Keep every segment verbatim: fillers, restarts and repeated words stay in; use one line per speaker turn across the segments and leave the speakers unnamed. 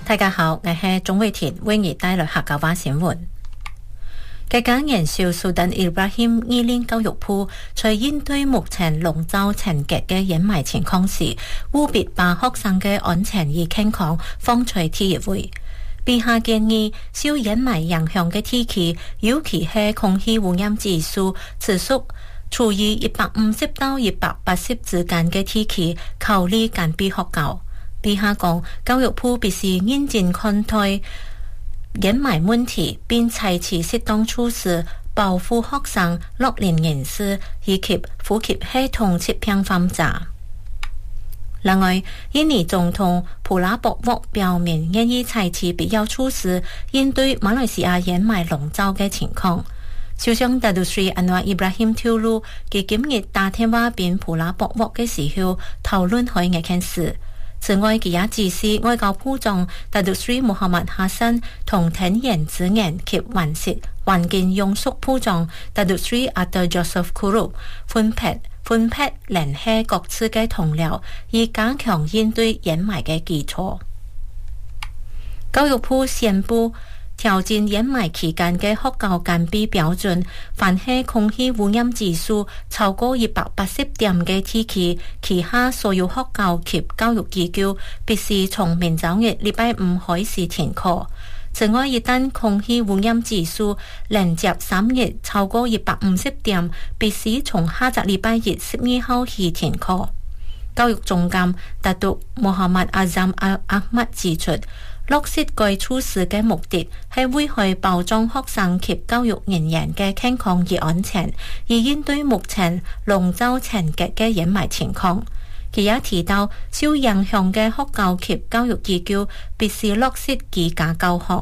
大家好，我係鍾慧田，為你帶來客家話新聞。國家元首蘇丹伊布拉欣二年教育部在應對目前籠罩全國嘅掩埋情況時，務必把學生嘅安全與健康放在第一位。陛下建議受掩埋影響嘅地區，尤其係空氣污染指數持續處於一百五十到一百八十之間嘅地區，考慮關閉學校。陛下講，教育部必須認真看待掩埋問題，並採取適當措施保護學生、樂齡人士以及呼吸系統疾病患者。另外，印尼總統普拉博沃表明願意採取必要措施應對馬來西亞掩埋籠罩嘅情況。首相達杜斯里安華伊布拉欣透露，佢今日打電話俾普拉博沃嘅時候討論開呢件事。此外，佢也指示外交部長達杜斯里穆罕默哈桑同天然資源及環食環境用宿部長達杜斯里阿德 Joseph Kuru 分配分配聯繫各自嘅同僚，以加強應對掩埋嘅基礎。教育部宣布調整掩埋期間嘅學校關閉標準，凡係空氣污染指數超過一百八十點嘅地區，其他所有學校及教育機構必須從明週日禮拜五開始停課。此外，一旦空氣污染指數連續三日超過一百五十點，必須從下週禮拜日十二號起停課。教育總監達杜穆罕默阿贊阿阿麥指出，落實該措施嘅目的係為去保障學生及教育人員嘅健康與安全，而應對目前籠罩全國嘅掩埋情況。佢也提到，受影響嘅學校及教育機構必須落實居家教學。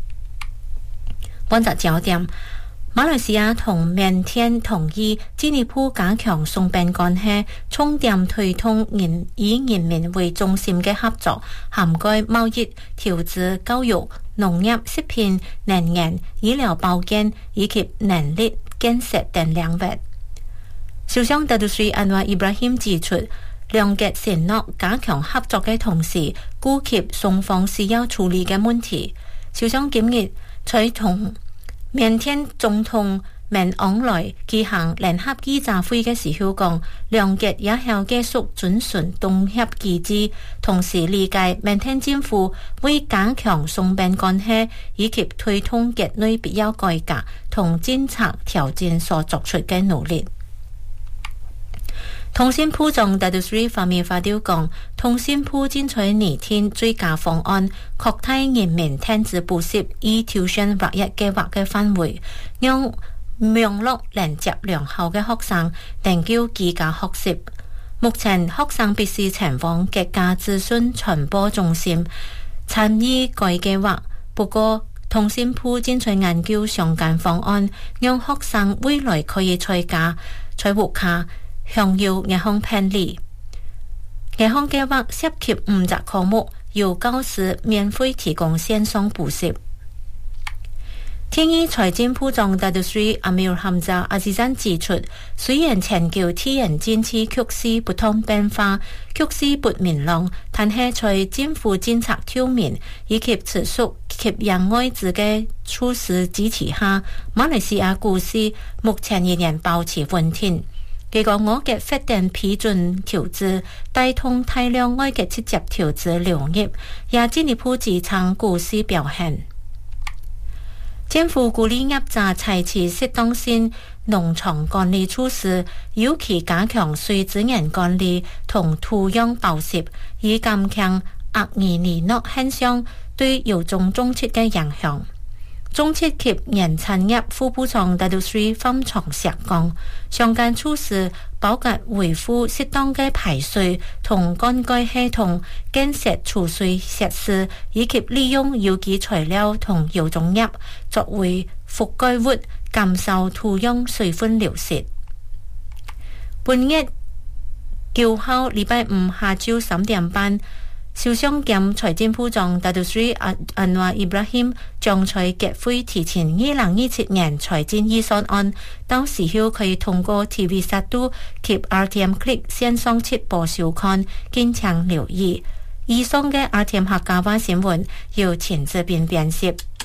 本集焦點：馬來西亞同緬甸同意進一步加強雙邊關係，重點推動人以人民為中心嘅合作，涵蓋貿易、投資、教育、農業、食品、能源、醫療保健以及能力建設等領域。首相達杜斯里安華伊布拉欣指出，兩國承諾加強合作嘅同時，顧及雙方需要處理嘅問題。首相今日在同緬甸總統敏昂萊舉行聯合記者會嘅時候講，兩國也要繼續遵循東協機制，同時理解緬甸政府為加強雙邊關係以及推動國內必要改革同政策調整所作出嘅努力。通信部長達杜斯里方面發表講，通信部正在擬定最佳方案，擴大人民電子補習以挑選劃一計劃嘅範圍，讓網絡連接良好嘅學生能夠居家學習。目前學生必須前往國家資訊傳播中心參與該計劃，不過通信部正在研究相關方案，讓學生未來可以在家在屋下享有銀行便利。銀行計劃涉及五隻科目，由教師免費提供線上補習。天意財政部長達杜斯里阿米爾罕扎阿茲贊指出，雖然全球天然氣趨勢不斷變化，趨勢不明朗，但係在政府政策透明以及持續吸引外資嘅措施支持下，馬來西亞股市目前仍然保持穩定。結果我嘅法定批准投資帶動大量外嘅直接投資流入，也進一步支撐股市表現。政府鼓勵業者採取適當性農場管理措施，尤其加強水資源管理同土壤保濕，以減輕厄爾尼諾現象對有種種植嘅影響。中設及農產業副部長達杜斯里方長石講，相關措施包括維護適當嘅排水同灌溉系統、建設儲水設施，以及利用有機材料同有種葉作為覆蓋物，減少土壤水分流失。本月九號禮拜五下晝三點半，首相兼財政部長達杜斯里安華伊布拉欣將在國會提前二零二七年財政預算案，到時候可以通過 T V 十二及 R T M Click 線上直播收看，敬請留意。 以上嘅阿添客家話新聞由錢志斌編輯。